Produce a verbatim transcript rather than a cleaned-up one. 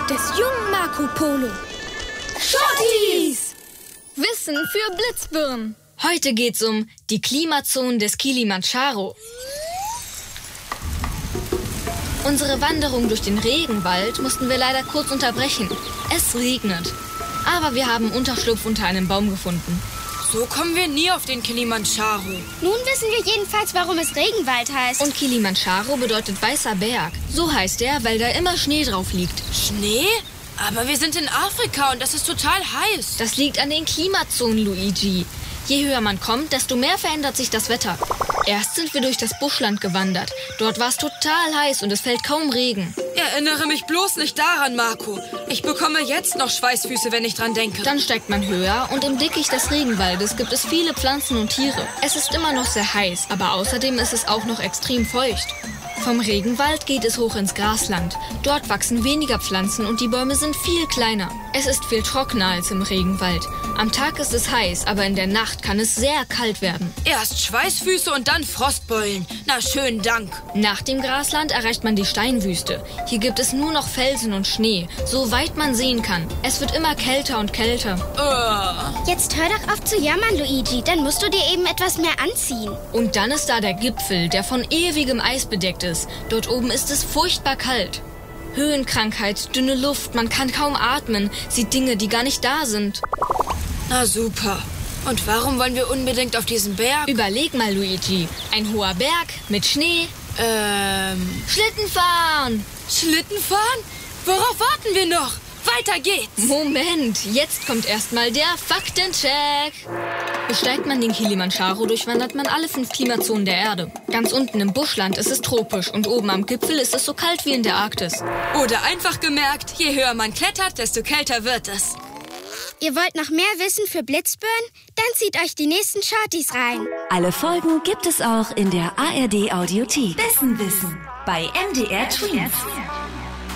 des jungen Marco Polo. Shorties! Wissen für Blitzbirnen. Heute geht's um die Klimazonen des Kilimandscharo. Unsere Wanderung durch den Regenwald mussten wir leider kurz unterbrechen. Es regnet. Aber wir haben Unterschlupf unter einem Baum gefunden. So kommen wir nie auf den Kilimandscharo. Nun wissen wir jedenfalls, warum es Regenwald heißt. Und Kilimandscharo bedeutet weißer Berg. So heißt er, weil da immer Schnee drauf liegt. Schnee? Aber wir sind in Afrika und das ist total heiß. Das liegt an den Klimazonen, Luigi. Je höher man kommt, desto mehr verändert sich das Wetter. Erst sind wir durch das Buschland gewandert. Dort war es total heiß und es fällt kaum Regen. Erinnere mich bloß nicht daran, Marco. Ich bekomme jetzt noch Schweißfüße, wenn ich dran denke. Dann steigt man höher und im Dickicht des Regenwaldes gibt es viele Pflanzen und Tiere. Es ist immer noch sehr heiß, aber außerdem ist es auch noch extrem feucht. Vom Regenwald geht es hoch ins Grasland. Dort wachsen weniger Pflanzen und die Bäume sind viel kleiner. Es ist viel trockener als im Regenwald. Am Tag ist es heiß, aber in der Nacht kann es sehr kalt werden. Erst Schweißfüße und dann Frostbeulen. Na, schönen Dank. Nach dem Grasland erreicht man die Steinwüste. Hier gibt es nur noch Felsen und Schnee, so weit man sehen kann. Es wird immer kälter und kälter. Uh. Jetzt hör doch auf zu jammern, Luigi. Dann musst du dir eben etwas mehr anziehen. Und dann ist da der Gipfel, der von ewigem Eis bedeckt ist. Dort oben ist es furchtbar kalt. Höhenkrankheit, dünne Luft, man kann kaum atmen, sieht Dinge, die gar nicht da sind. Na super. Und warum wollen wir unbedingt auf diesen Berg? Überleg mal, Luigi. Ein hoher Berg mit Schnee. Ähm... Schlittenfahren! Schlittenfahren? Worauf warten wir noch? Weiter geht's! Moment, jetzt kommt erstmal der Faktencheck. Besteigt man den Kilimandscharo, durchwandert man alle fünf Klimazonen der Erde. Ganz unten im Buschland ist es tropisch und oben am Gipfel ist es so kalt wie in der Arktis. Oder einfach gemerkt, je höher man klettert, desto kälter wird es. Ihr wollt noch mehr Wissen für Blitzbirnen? Dann zieht euch die nächsten Shorties rein. Alle Folgen gibt es auch in der A R D Audiothek. Wissen Wissen bei M D R Twins.